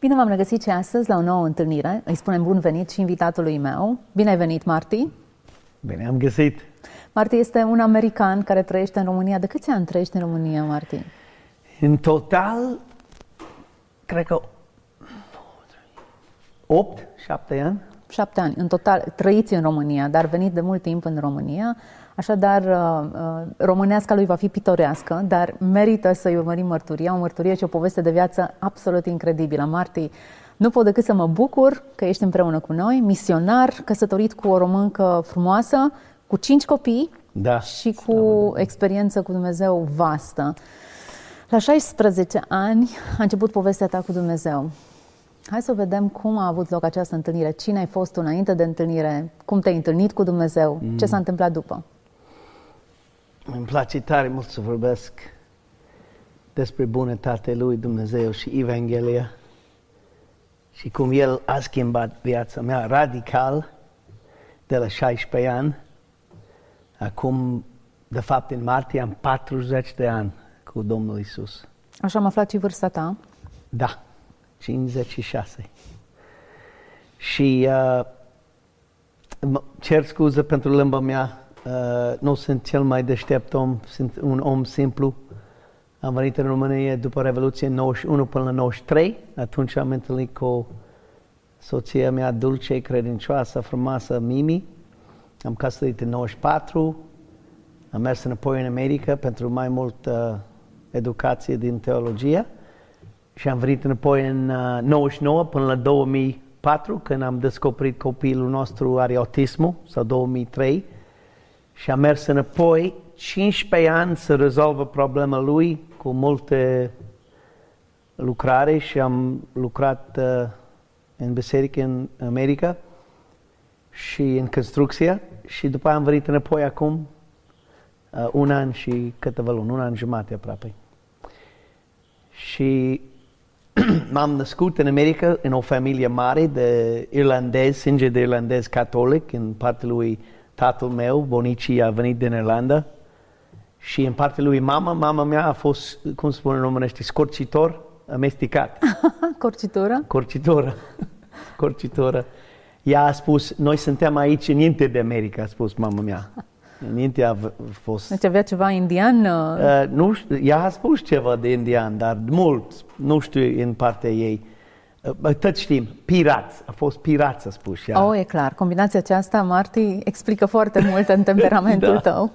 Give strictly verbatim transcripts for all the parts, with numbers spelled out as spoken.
Bine v-am regăsit și astăzi la o nouă întâlnire. Îi spunem bun venit și invitatului meu. Bine ai venit, Marty! Bine am găsit! Marty este un american care trăiește în România. De câți ani trăiești în România, Marty? În total, cred că opt, șapte ani. Șapte ani. În total trăiți în România, dar venit de mult timp în România. Așadar, româneasca lui va fi pitorească, dar merită să-i urmărim mărturia, o mărturie și o poveste de viață absolut incredibilă. Marty, nu pot decât să mă bucur că ești împreună cu noi, misionar, căsătorit cu o româncă frumoasă, cu cinci copii, da, și cu experiență cu Dumnezeu vastă. La șaisprezece ani a început povestea ta cu Dumnezeu. Hai să vedem cum a avut loc această întâlnire. Cine ai fost tu înainte de întâlnire? Cum te-ai întâlnit cu Dumnezeu? Mm. Ce s-a întâmplat după? Îmi place tare mult să vorbesc despre bunătatea lui Dumnezeu și Evanghelia și cum El a schimbat viața mea radical de la șaisprezece ani. Acum, de fapt, în martie am patruzeci de ani cu Domnul Iisus. Așa am aflat și vârsta ta? Da, cincizeci și șase. Și uh, cer scuze pentru limba mea, uh, nu sunt cel mai deștept om, sunt un om simplu. Am venit în România după Revoluție nouăzeci și unu până la nouăzeci și trei, atunci am întâlnit cu soția mea dulce, credincioasă, frumoasă, Mimi. Am căsătorit în nouăzeci și patru, am mers înapoi în America pentru mai mult uh, educație din teologie și am venit înapoi în uh, nouăzeci și nouă până la două mii patru, când am descoperit copilul nostru are autismul, sau două mii trei, și am mers înapoi cincisprezece ani să rezolvă problema lui cu multe lucrare și am lucrat uh, în biserică în America și în construcție și după aia am venit înapoi acum uh, un an și câteva luni, un an jumate aproape. Și m-am născut în America în o familie mare de irlandezi, sânge de irlandez catolic, în partea lui tatăl meu, bunicii a venit din Irlanda și în partea lui mama, mama mea a fost, cum spune în românește, scorcitor, amestecat. Corcitoră? Corcitoră. Corcitoră. Ea a spus, noi suntem aici înainte de America, a spus mama mea. Înainte a fost... Deci avea ceva indian? Uh, nu știu, ea a spus ceva de indian, dar mult, nu știu în partea ei. Uh, tot știm, pirați, a fost pirați, a spus ea. Oh, e clar, combinația aceasta, Marty, explică foarte mult în temperamentul da. tău.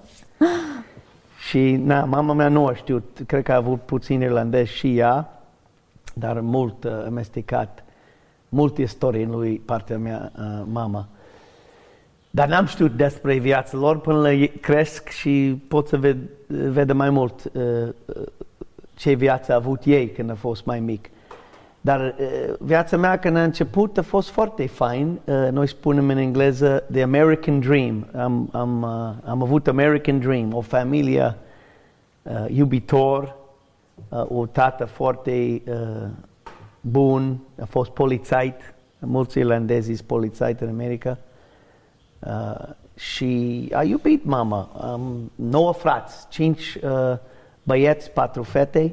Și na, mama mea nu a știut, cred că a avut puțin irlandez și ea, dar mult uh, amestecat. Multe istorie în lui partea mea, uh, mama. Dar n-am știut despre viața lor până la cresc și pot să ved, vedă mai mult uh, ce viață a avut ei când a fost mai mic. Dar uh, viața mea când a început a fost foarte fain. Uh, noi spunem în engleză The American Dream. Am, am, uh, am avut American Dream, o familie uh, iubitor, uh, o tată foarte uh, bun, a fost polițait, mulți irlandezi sunt polițait în America. Uh, și a iubit mama. Am nouă frați, cinci uh, băieți, patru fete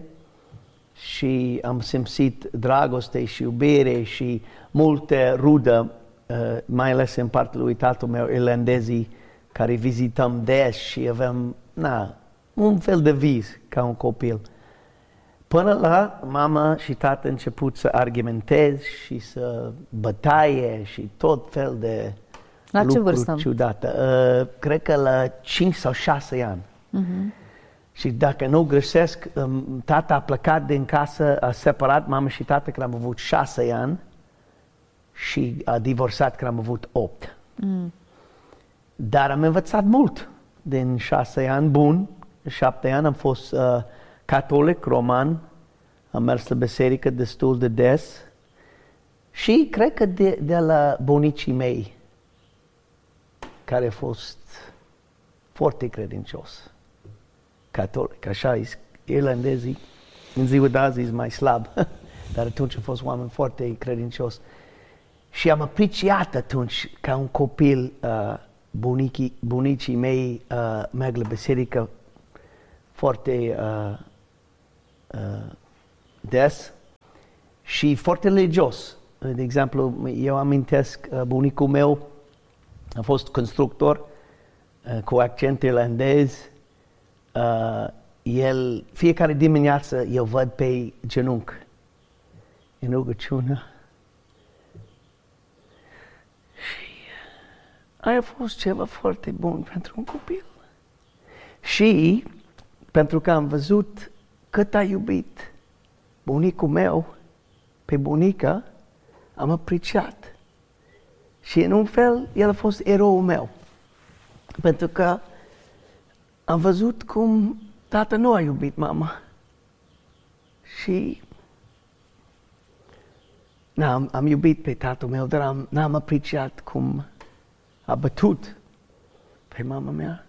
și am simțit dragoste și iubire și multe rudă, uh, mai ales în partea lui tatăl meu, irlandezii, care vizităm des și avem na, un fel de vis ca un copil. Până la mama și tată început să argumenteze și să bătaie și tot fel de la ce vârstă? Ciudată. Uh, cred că la cinci sau șase ani. Uh-huh. Și dacă nu greșesc, um, tata a plecat din casă, a separat mama și tată când am avut șase ani și a divorțat când am avut opt. Mm. Dar am învățat mult din șase ani, bun, șapte ani am fost uh, catolic, roman, am mers la biserică destul de des și cred că de, de la bunicii mei, care a fost foarte credincios, catolic, așa, irlandezii, în ziua de azi e mai slab, dar atunci a fost oameni foarte credincios. Și am apreciat atunci, ca un copil, uh, bunicii, bunicii mei uh, merg la biserică foarte uh, uh, des și foarte religios. De exemplu, eu amintesc, bunicul meu a fost constructor cu accent irlandez. El, fiecare dimineață, eu văd pe genunchi în rugăciune. Și aia a fost ceva foarte bun pentru un copil. Și pentru că am văzut cât a iubit bunicul meu pe bunica, am apreciat. Și în un fel, el a fost eroul meu. Pentru că am văzut cum tata nu a iubit mama. Și n-am, am iubit pe tatăl meu, dar am, n-am apreciat cum a bătut pe mama mea.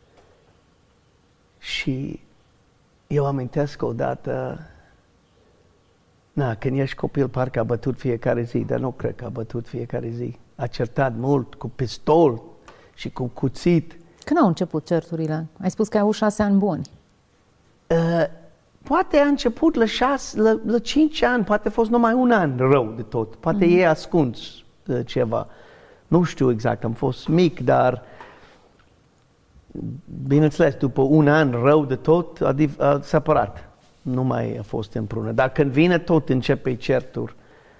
Și eu amintesc odată, na, când ești copil, parcă a bătut fiecare zi, dar nu cred că a bătut fiecare zi. A certat mult cu pistol și cu cuțit. Când au început certurile? Ai spus că ai avut șase ani buni. Uh, poate a început la, șase, la, la cinci ani, poate a fost numai un an rău de tot. Poate mm-hmm. ei ascuns uh, ceva. Nu știu exact, am fost mic, dar bineînțeles, după un an rău de tot, a, a separat. Nu mai a fost împreună. Dar când vine tot, începe certuri.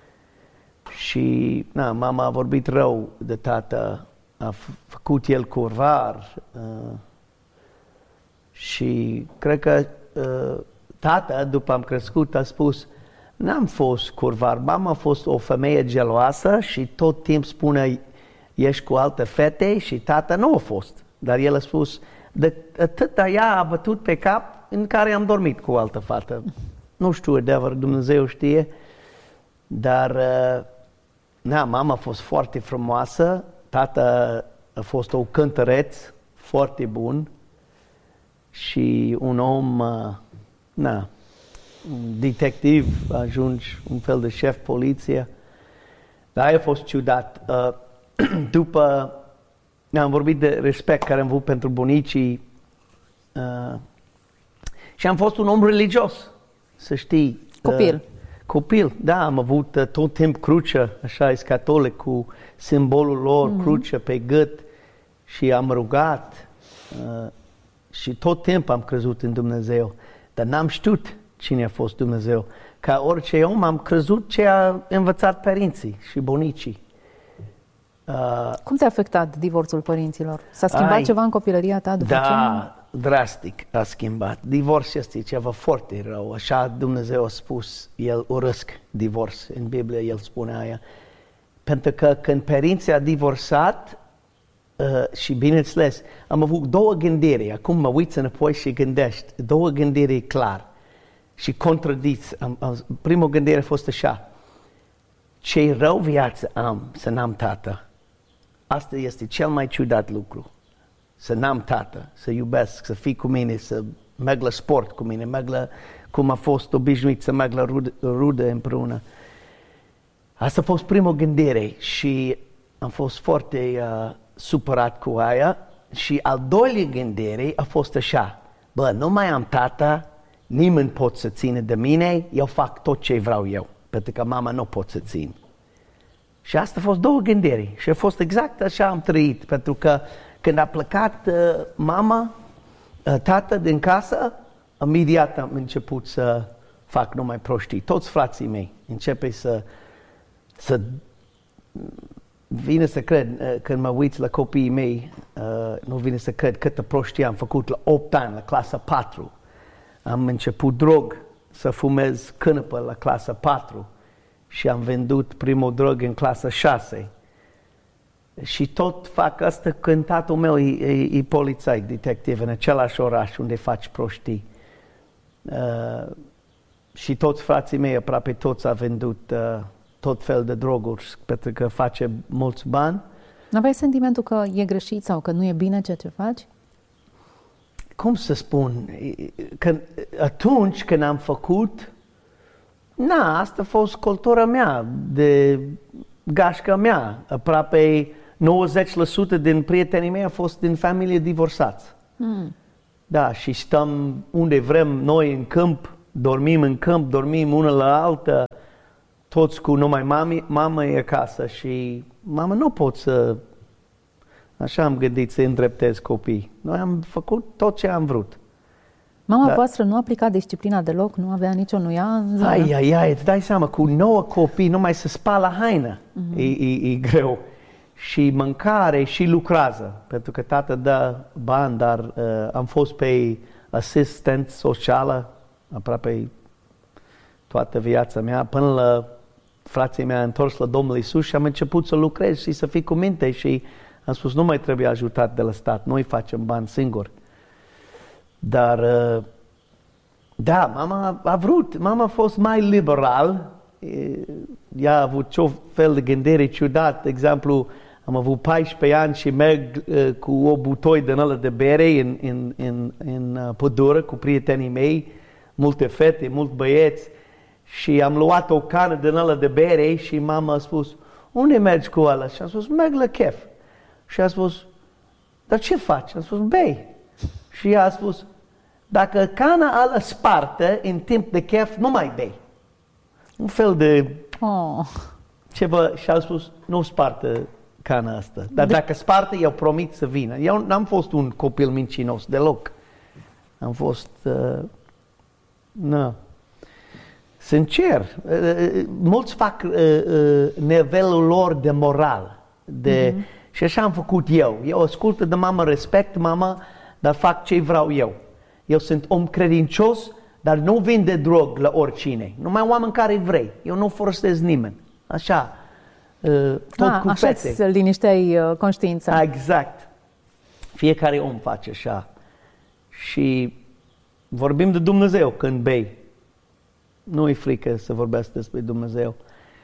Și na, mama a vorbit rău de tata, a făcut el curvar. Uh, și cred că uh, tata, după am crescut, a spus, n-am fost curvar, mama a fost o femeie geloasă și tot timp spune, ești cu alte fete, și tata nu a fost. Dar el a spus, de atâta ea a bătut pe cap în care am dormit cu o altă fată. Nu știu, adevăr, Dumnezeu știe, dar uh, na, mama a fost foarte frumoasă, tata a fost o cântăreț foarte bun și un om, uh, na, un detectiv, ajungi un fel de șef poliție. Dar aia a fost ciudat. Uh, după, am vorbit de respect care am avut pentru bunicii, uh, și am fost un om religios, să știi. Copil. Uh, copil, da, am avut uh, tot timp crucea, așa, e catolic, cu simbolul lor, mm-hmm. crucea pe gât, și am rugat uh, și tot timp am crezut în Dumnezeu, dar n-am știut cine a fost Dumnezeu. Ca orice om am crezut ce a învățat părinții și bunicii. Uh, Cum te-a afectat divorțul părinților? S-a schimbat ai, ceva în copilăria ta după da, ce? Da, drastic a schimbat. Divorțul este ceva foarte rău. Așa Dumnezeu a spus, El urăsc divorț. În Biblie El spune aia. Pentru că când părinții a divorțat, uh, și bineînțeles, am avut două gândiri. Acum mă uit înapoi și gândești. Două gândiri clar. Și contradiți. Am, am, primul gândire a fost așa. Ce rău viață am să n-am tată. Asta este cel mai ciudat lucru. Să n-am tată, să iubesc, să fii cu mine, să merg la sport cu mine, merg la, cum a fost obișnuit să merg la rude, rude împreună. Asta a fost prima gândire și am fost foarte uh, supărat cu aia. Și al doilea gândire a fost așa. Bă, nu mai am tată, nimeni pot să ține de mine, eu fac tot ce vreau eu. Pentru că mama nu pot să țin. Și asta a fost două gândiri. Și a fost exact așa am trăit. Pentru că când a plecat uh, mama, uh, tată din casă, imediat am început să fac numai prostii. Toți frații mei începe să, să vine să cred, uh, când mă uit la copiii mei, uh, nu vine să cred câtă prostii am făcut la opt ani, la clasa patru. Am început drog, să fumez cânepă la clasa patru și am vândut primul drog în clasa șase. Și tot fac asta când tatăl meu e, e, e polițai, detectiv în același oraș unde faci prostii. Uh, și toți frații mei, aproape toți, au vândut uh, tot fel de droguri pentru că face mulți bani. Nu aveai sentimentul că e greșit sau că nu e bine ceea ce faci? Cum să spun, când, atunci când am făcut, na, asta a fost cultura mea, de gașca mea. Aproape nouăzeci la sută din prietenii mei au fost din familie divorțați. Mm. Da, și stăm unde vrem noi în câmp, dormim în câmp, dormim una la alta, toți cu numai mami, mama e acasă și mama nu pot să, așa am gândit să îndreptez copii. Noi am făcut tot ce am vrut. Mama Dar, voastră nu aplica disciplina deloc? Nu avea nicio nuia în zonă? Ai, ai, ai, îți dai seama, cu nouă copii numai să spală haină uh-huh. e, e, e greu. Și mâncare și lucrează, pentru că tata dă bani, dar uh, am fost pe asistent socială aproape toată viața mea, până la frații mei întors la Domnul Iisus și am început să lucrez și să fii cu minte și am spus, nu mai trebuie ajutat de la stat, noi facem bani singuri. Dar, uh, da, mama a vrut, mama a fost mai liberal, ea a avut ce fel de gândire ciudat, de exemplu, am avut paisprezece ani și merg uh, cu o butoi din ăla de bere în, în, în, în uh, pădure cu prietenii mei, multe fete, mulți băieți și am luat o cană din ăla de bere și mama a spus, unde mergi cu ăla? Și am spus, merg la chef. Și a spus, dar ce faci? Am spus, bei. Și ea a spus, dacă cana ăla spartă în timp de chef, nu mai bei. Un fel de oh. ceva și a spus, nu spartă cana asta. Dar de... dacă spartă, eu promit să vină. Eu n-am fost un copil mincinos deloc. Am fost, uh, nu, sincer. Uh, mulți fac uh, uh, nivelul lor de moral. De, mm-hmm. Și așa am făcut eu. Eu ascult de mama, respect mama, dar fac ce vreau eu. Eu sunt om credincios, dar nu vinde drog la oricine. Numai oameni care vrei. Eu nu forțez nimeni. Așa. Uh, tot A, cu așa fete. îți linișteai uh, conștiința. Exact. Fiecare om face așa. Și vorbim de Dumnezeu când bei. Nu e frică să vorbească despre Dumnezeu.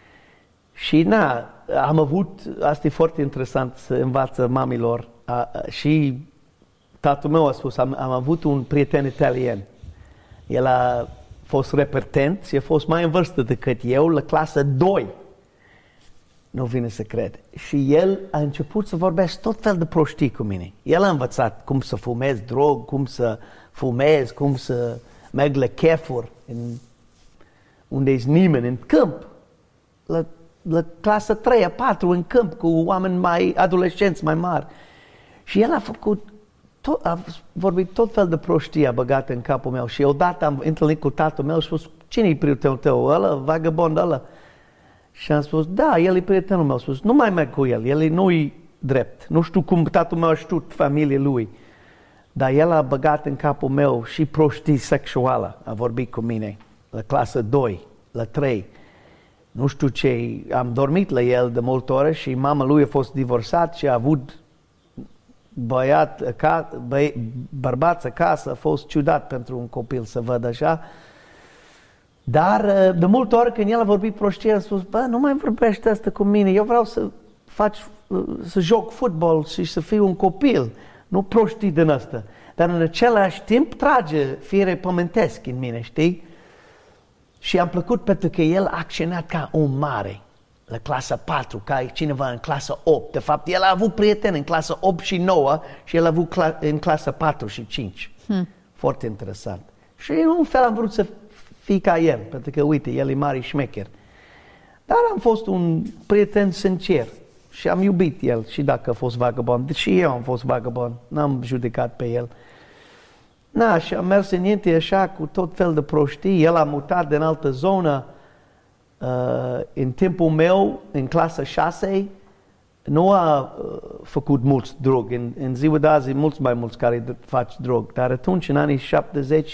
Și na, am avut, asta e foarte interesant să învață mamilor. A, a, și tatăl meu a spus, am, am avut un prieten italian. El a fost repetent și a fost mai în vârstă decât eu, la clasă doi. Nu vine să cred. Și el a început să vorbească tot fel de prostii cu mine. El a învățat cum să fumez drog, cum să fumez, cum să merg la chefuri, în, unde-i nimeni, în câmp. La, la clasă trei, patru, în câmp, cu oameni mai adolescenți, mai mari. Și el a făcut, tot, a vorbit tot fel de prostii, a băgat în capul meu. Și odată am întâlnit cu tatăl meu și a spus, cine-i prietenul tău? Ăla, vagabond ăla? Și am spus, da, el e prietenul meu. A spus, nu mai merg cu el, el nu-i drept. Nu știu cum tatăl meu a știut familia lui. Dar el a băgat în capul meu și prostii sexuală. A vorbit cu mine la clasă doi, la trei. Nu știu ce, am dormit la el de multe ore și mama lui a fost divorțat și a avut băiat, ca, băi, bărbați acasă. A fost ciudat pentru un copil să văd așa. Dar de multe ori când el a vorbit prostie, a spus, bă, nu mai vorbește asta cu mine, eu vreau să faci, să joc fotbal și să fiu un copil, nu prostii din asta. Dar în același timp trage fire pământesc în mine, știi? Și am plăcut pentru că el a acționat ca un mare, la clasa patru, ca cineva în clasa opt. De fapt, el a avut prieteni în clasa opt și nouă și el a avut cla- în clasa patru și cinci. Hmm. Foarte interesant. Și în un fel am vrut să fii ca el, pentru că, uite, el e mare șmecher. Dar am fost un prieten sincer și am iubit el, și dacă a fost vagabond. Și eu am fost vagabond, n-am judecat pe el. Na, și am mers înainte așa cu tot fel de prostii. El a mutat din altă zonă. Uh, în timpul meu, în clasa șase, nu a uh, făcut mulți drog. În, în ziua de azi, mulți mai mulți care fac drog. Dar atunci, în anii șaptezeci,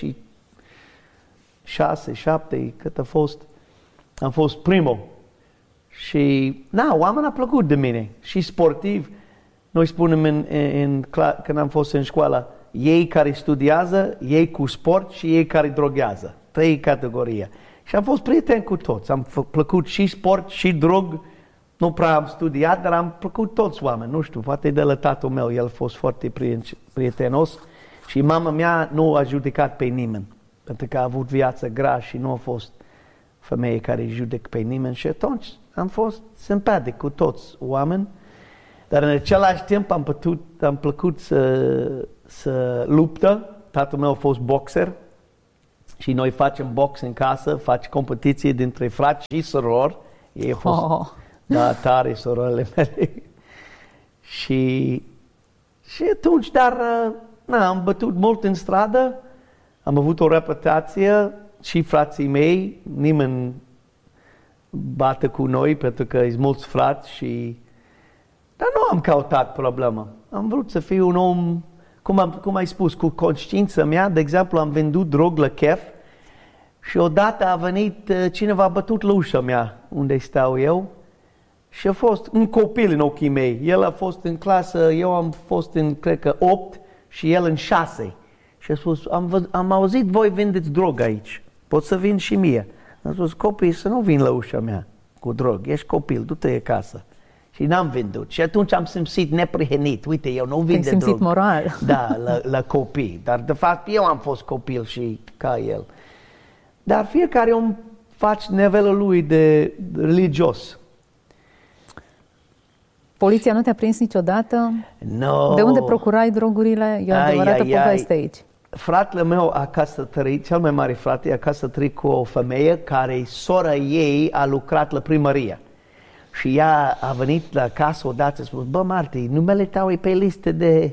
șase, șapte, cât a fost, am fost primul. Și, na, oamenii au plăcut de mine. Și sportiv, noi spunem în, în, în, când am fost în școală, ei care studiază, ei cu sport și ei care droghează. Trei categorii. Și am fost prieten cu toți. Am plăcut și sport și drog. Nu prea am studiat, dar am plăcut toți oameni. Nu știu, poate de la tatăl meu, el a fost foarte prietenos. Și mama mea nu a judecat pe nimeni. Pentru că a avut viață grea și nu a fost femeie care judec pe nimeni. Și atunci am fost simpatic cu toți oameni. Dar în același timp am, pătut, am plăcut să, să luptă. Tatăl meu a fost boxer Și noi facem box în casă, faci competiție dintre frați și sorori. Ei au fost, Oh. da, tare sororile mele. și, și atunci, dar, na, am bătut mult în stradă, am avut o reputație și frații mei, nimeni bate cu noi pentru că sunt mulți frați și... Dar nu am căutat problemă. Am vrut să fiu un om, cum, am, cum ai spus, cu conștiința mea. De exemplu, am vândut drog la chef și odată a venit cineva, a bătut la ușa mea unde stau eu și a fost un copil în ochii mei. El a fost în clasă, eu am fost în, cred că, opt și el în șase. Și a spus, am, am auzit voi vindeți drog aici, pot să vin și mie. Am spus, copii, să nu vin la ușa mea cu drog, ești copil, du-te acasă. Și n-am vândut. Și atunci am simțit neprihenit. Uite, eu nu vin de drog. Ai simțit moral. Da, la, la copii. Dar de fapt eu am fost copil și ca el. Dar fiecare om face nivelul lui de religios. Poliția nu te-a prins niciodată? No. De unde procurai drogurile? E o adevărată ai, ai, poveste aici. Fratele meu a căsătorit, cel mai mare frate, a căsătorit cu o femeie care sora ei a lucrat la primărie. Și ea a venit la casă odată și a spus, bă, Marti, numele tău e pe listă de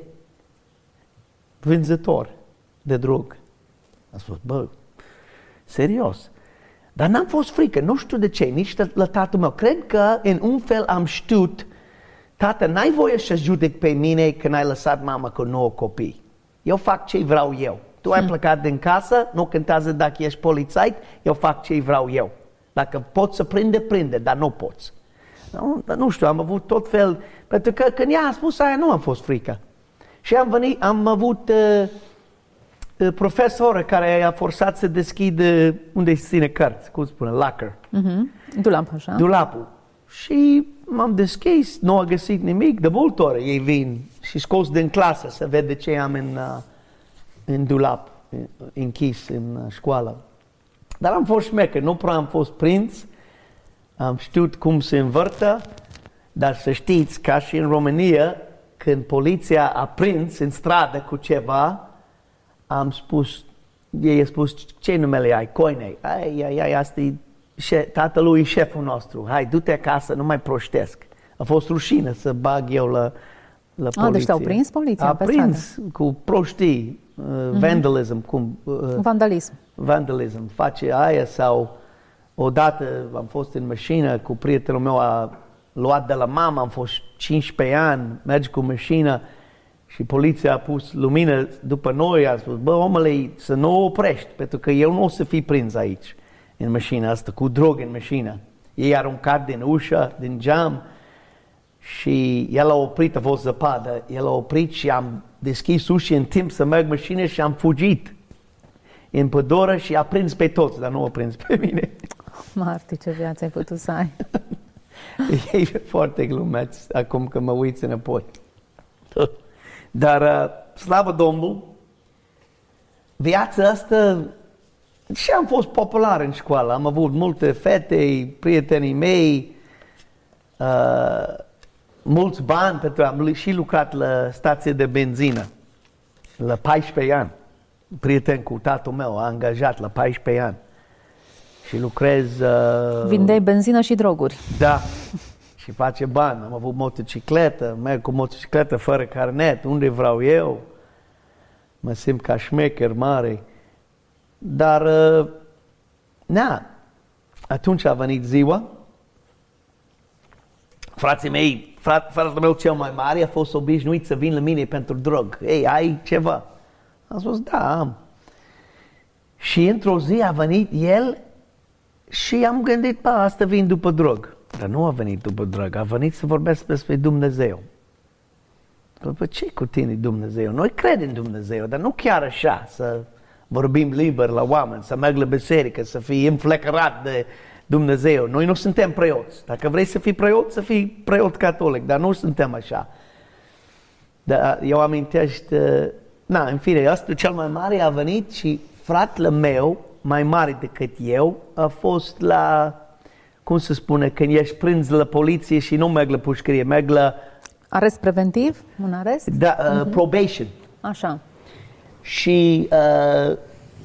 vânzător de drog. A spus, bă, serios. Dar n-am fost frică, nu știu de ce, nici la tatăl meu. Cred că în un fel am știut, tată, n-ai voie să judec pe mine când ai lăsat mama cu nouă copii. Eu fac ce vreau eu. Tu ai plecat din casă, nu contează dacă ești polițai, eu fac ce vreau eu. Dacă pot să prinde, prinde, dar nu poți. Nu, nu știu, am avut tot fel, pentru că când ea a spus aia nu am fost frică. Și am venit, am avut uh, uh, profesoră care a forțat să deschidă unde se ține cărți, cum spune, locker. Uh-huh. Dulap, așa? Dulapul. Și m-am deschis, nu a găsit nimic, de multe ori ei vin și scos din clasă să vede ce am în, uh, în dulap, închis în școală. Dar am fost șmecher, nu prea am fost prins. Am știut cum se învârtă, dar să știți, ca și în România, când poliția a prins în stradă cu ceva, am spus, ei a spus, ce numele ai? Coinei. Ai, ai, ai, asta e tatălui e șeful nostru. Hai, du-te acasă, nu mai proștesc. A fost rușine să bag eu la, la poliție. A, deci te-au prins poliția a pe prins stradă. cu proștii, uh, mm-hmm. vandalism. Cum, uh, Vandalism. Vandalism. Face aia sau... Odată am fost în mașină cu prietenul meu, a luat de la mama, am fost cincisprezece ani, mergi cu mașină și poliția a pus lumină după noi, a spus, bă, omule, să nu oprești, pentru că eu nu o să fii prins aici, în mașina asta, cu drog în mașină. Ei aruncat din ușă, din geam și el a oprit, a fost zăpadă, el a oprit și am deschis ușa în timp să merg mașină și am fugit în pădure și a prins pe toți, dar nu a prins pe mine. Marti, ce viață ai putut să ai. E foarte glumeț acum că mă uiți înapoi. Dar, uh, slavă Domnului, viața asta și am fost popular în școală. Am avut multe fete, prietenii mei, uh, mulți bani, pentru că am și lucrat la stație de benzină la paisprezece ani. Prieten cu tatăl meu, a angajat la paisprezece ani. Și lucrez... Uh, Vindeai benzină și droguri. Da. Și face bani. Am avut motocicletă, merg cu motocicletă fără carnet, unde vreau eu. Mă simt ca șmecher mare. Dar, uh, na, atunci a venit ziua. Frații mei, frat, fratele meu cel mai mare a fost obișnuit să vin la mine pentru drog. Ei, ai ceva? Am spus, da, am. Și într-o zi a venit el și am gândit, pa, asta vin după drog. Dar nu a venit după drog, a venit să vorbesc despre Dumnezeu. Păi ce cu tine Dumnezeu? Noi credem în Dumnezeu, dar nu chiar așa, să vorbim liber la oameni, să merg la biserică, să fii înflăcărat de Dumnezeu. Noi nu suntem preoți. Dacă vrei să fii preot, să fii preot catolic, dar nu suntem așa. Dar eu amintești, na, în fine, ăsta cel mai mare a venit și fratele meu, mai mare decât eu, a fost la, cum se spune, când ești prins la poliție și nu merg la pușcărie, merg la... Arest preventiv? Un arest? Da, uh, uh-huh. Probation. Așa. Și uh,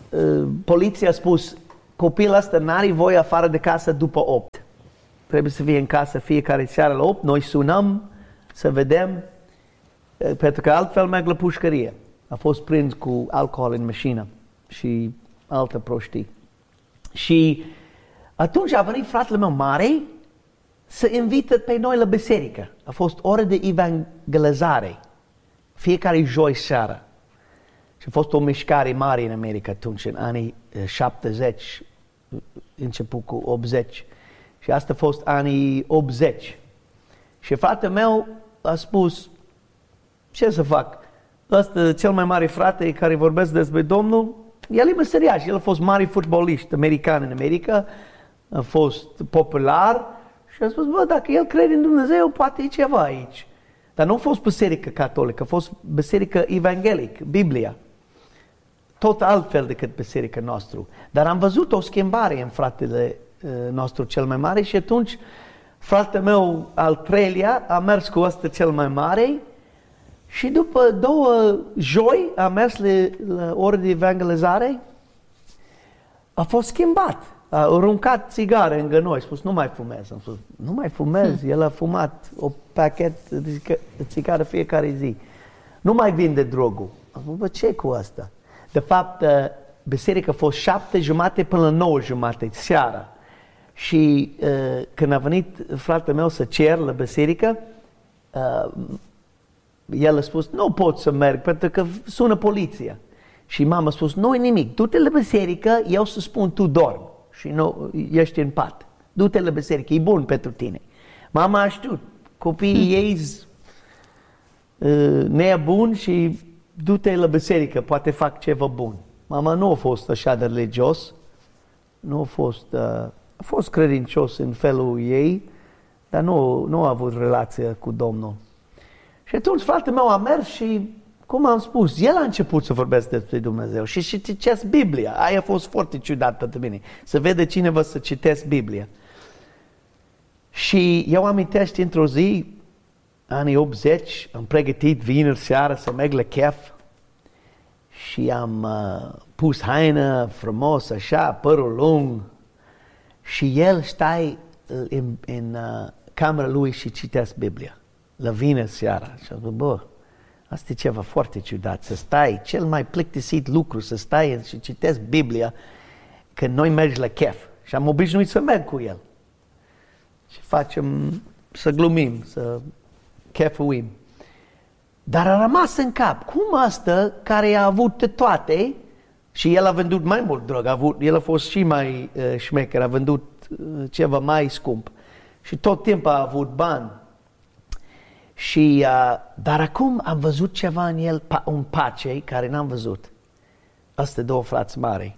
uh, poliția a spus, copilul ăsta n-are voie afară de casă după opt. Trebuie să fie în casă fiecare seară la opt, noi sunăm să vedem, uh, pentru că altfel merg la pușcărie. A fost prins cu alcool în mașină și altă prostii. Și atunci a venit fratele meu mare să invită pe noi la biserică. A fost oră de evangelizare, fiecare joi seara. Și a fost o mișcare mare în America atunci, în anii șaptezeci, început cu optzeci. Și asta a fost anii optzeci. Și fratele meu a spus, ce să fac? Ăsta, cel mai mare frate care vorbesc despre Domnul, el e meseriaș, el a fost mare fotbalist american în America, a fost popular și a spus, bă, dacă el crede în Dumnezeu, poate e ceva aici. Dar nu a fost biserică catolică, a fost biserică evanghelică, Biblia. Tot altfel decât biserica noastră. Dar am văzut o schimbare în fratele uh, nostru cel mai mare și atunci fratele meu al treilea a mers cu ăsta cel mai mare și după două joi a mers la, la oră de evangelizare, a fost schimbat. A aruncat țigare lângă noi, a spus, nu mai fumez. Am spus, nu mai fumez, el a fumat o pachet de țigară fiecare zi. Nu mai vinde drogul. Am spus, bă, ce cu asta? De fapt, biserica a fost șapte jumate până la nouă jumate seara. Și uh, când a venit fratele meu să cer la biserică, uh, el a spus, nu pot să merg pentru că sună poliția. Și mama a spus, nu-i nimic, du-te la biserică, eu să spun, tu dormi și nu ești în pat. Du-te la biserică, e bun pentru tine. Mama a știut, copiii ei sunt uh, neabuni și du-te la biserică, poate fac ceva bun. Mama nu a fost așa de religios, nu a fost, uh, a fost credincios în felul ei, dar nu, nu a avut relație cu Domnul. Și atunci fratele meu a mers și, cum am spus, el a început să vorbească despre Dumnezeu și și citesc Biblia. Aia a fost foarte ciudat pentru mine, să vede cineva să citesc Biblia. Și eu amintesc într-o zi, anii optzeci, am pregătit vineri seara să merg la chef și am uh, pus haină frumos, așa, părul lung și el stai în, în uh, camera lui și citesc Biblia. La vineri seara. Și am zis, bă, asta e ceva foarte ciudat, să stai, cel mai plictisit lucru, să stai și citesc Biblia când noi mergi la chef. Și am obișnuit să merg cu el. Și facem, să glumim, să chefuim. Dar a rămas în cap, cum asta care a avut toate, și el a vândut mai mult drog, a avut, el a fost și mai uh, șmecher, a vândut uh, ceva mai scump. Și tot timpul a avut bani. Și, uh, dar acum am văzut ceva în el, pa, un pace care n-am văzut. Astea două frați mari.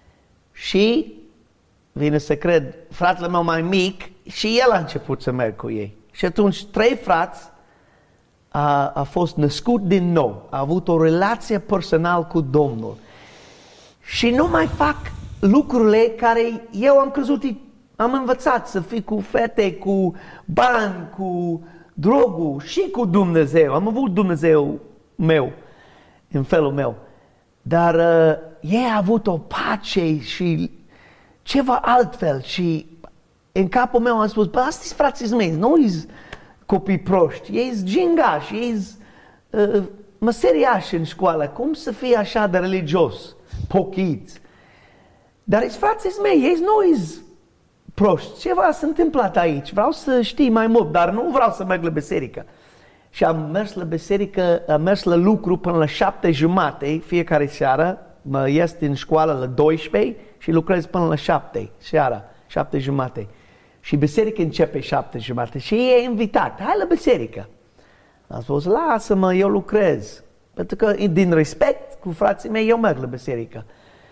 Și, vine să cred, fratele meu mai mic, și el a început să merg cu ei. Și atunci trei frați a, a fost născut din nou, a avut o relație personală cu Domnul. Și nu mai fac lucrurile care eu am crezut, am învățat să fii cu fete, cu bani, cu drogul și cu Dumnezeu. Am avut Dumnezeu meu, în felul meu. Dar uh, ei au avut o pace și ceva altfel. Și în capul meu am spus, bă, astea-s frații mei, nu-i copii proști, ei-s gingași, ei-s uh, măseriași în școală. Cum să fie așa de religios, pochiți? Dar ești frații mei, ei nu-i proști. Ceva s-a întâmplat aici. Vreau să știi mai mult, dar nu vreau să merg la biserică. Și am mers la biserică, am mers la lucru până la șapte jumate fiecare seară. Mă ies din școală la douăsprezece și lucrez până la șapte seara, șapte jumate. Și biserica începe șapte jumate și ei e invitat. Hai la biserică. Am spus, lasă-mă, eu lucrez. Pentru că din respect cu frații mei, eu merg la biserică.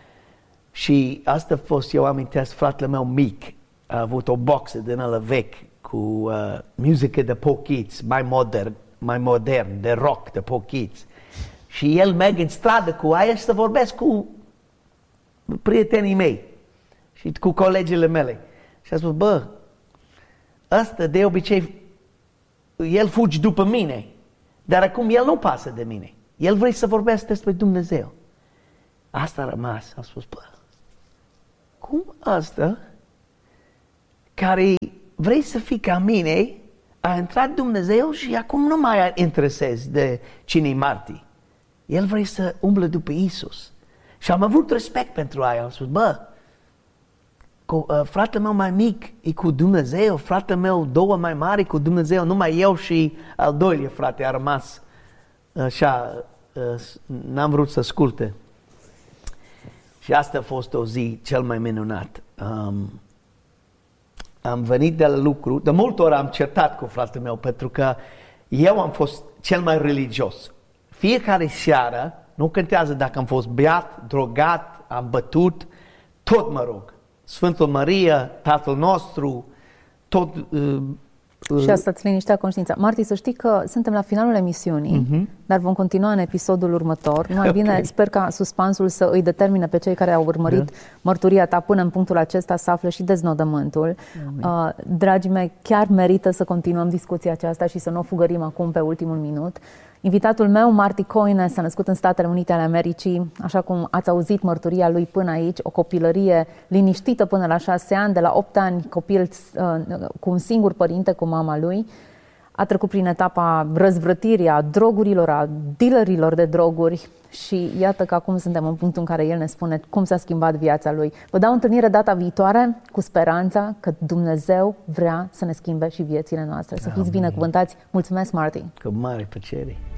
Și asta a fost, eu amintesc, fratele meu mic a avut o boxă din ăla vechi cu uh, muzică de pochiți, mai modern, mai modern, de rock, de pochiți. Și el merg în stradă cu aia și să vorbesc cu prietenii mei și cu colegile mele. Și a spus, bă, ăsta de obicei, el fugi după mine, dar acum el nu pasă de mine. El vrea să vorbească despre Dumnezeu. Asta a rămas. Am spus, bă, cum asta, care vrei să fii ca mine, a intrat Dumnezeu și acum nu mai interesezi de cine-i Marti. El vrea să umble după Iisus. Și am avut respect pentru aia. Am spus, bă, cu, uh, fratele meu mai mic e cu Dumnezeu, fratele meu două mai mari cu Dumnezeu, numai eu și al doilea frate a rămas așa, uh, n-am vrut să asculte. Și asta a fost o zi cel mai minunat. Um, am venit de la lucru, de multe ori am certat cu fratele meu, pentru că eu am fost cel mai religios. Fiecare seară, nu contează dacă am fost beat, drogat, am bătut, tot mă rog. Sfântul Maria, Tatăl nostru, tot... Uh, uh, și asta îți liniștea conștiința. Marti, să știi că suntem la finalul emisiunii, uh-huh. dar vom continua în episodul următor. Mai okay. bine, sper ca suspansul să îi determine pe cei care au urmărit da. mărturia ta până în punctul acesta să afle și deznodământul. Uh, dragii mei, chiar merită să continuăm discuția aceasta și să nu o fugărim acum pe ultimul minut. Invitatul meu, Marti Coine, s-a născut în Statele Unite ale Americii, așa cum ați auzit mărturia lui până aici, o copilărie liniștită până la șase ani, de la opt ani copil uh, cu un singur părinte, cu mama lui. A trecut prin etapa răzvrătirii, a drogurilor, a dealerilor de droguri și iată că acum suntem în punctul în care el ne spune cum s-a schimbat viața lui. Vă dau întâlnire data viitoare cu speranța că Dumnezeu vrea să ne schimbe și viețile noastre. Să fiți binecuvântați. Mulțumesc, Marti! Cu mare plăcere!